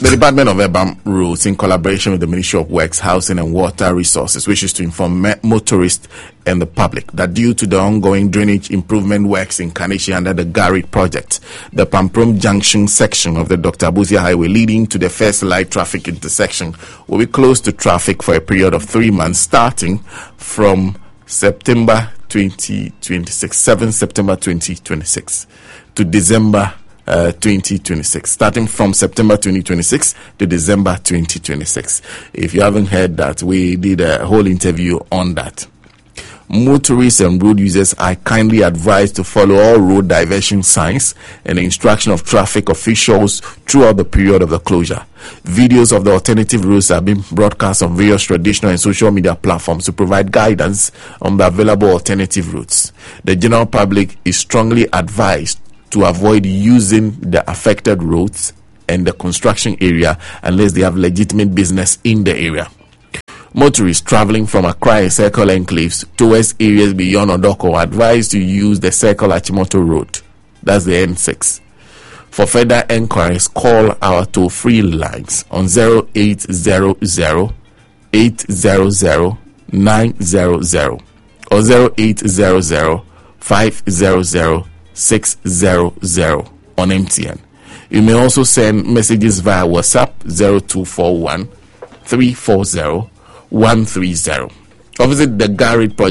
The Department of Urban Roads, in collaboration with the Ministry of Works, Housing and Water Resources, wishes to inform motorists and the public that due to the ongoing drainage improvement works in Kaneshie under the Garrett project, the Pamprom Junction section of the Dr. Abusia Highway leading to the first light traffic intersection will be closed to traffic for a period of 3 months starting from September 2026, 7 September 2026 to December 2026, starting from September 2026 to December 2026. If you haven't heard that, we did a whole interview on that. Motorists and road users are kindly advised to follow all road diversion signs and the instruction of traffic officials throughout the period of the closure. Videos of the alternative routes are being broadcast on various traditional and social media platforms to provide guidance on the available alternative routes. The general public is strongly advised to avoid using the affected roads and the construction area unless they have legitimate business in the area. Motorists traveling from Accra and Circle enclaves towards areas beyond Odoko are advised to use the Circle Achimoto Road. That's the N6. For further enquiries, call our toll-free lines on 0800 800 900 or 0800 500 600 on MTN. You may also send messages via WhatsApp 0241 340 130. Visit the Garrett project